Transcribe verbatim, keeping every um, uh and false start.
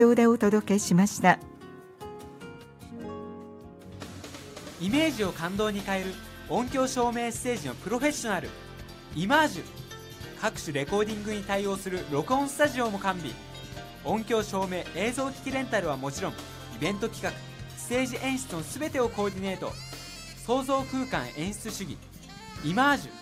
でお届けしました。 イメージを感動に変える音響照明ステージのプロフェッショナルイマージュ。各種レコーディングに対応する録音スタジオも完備。音響照明映像機器レンタルはもちろん、イベント企画ステージ演出の全てをコーディネート。創造空間演出主義イマージュ。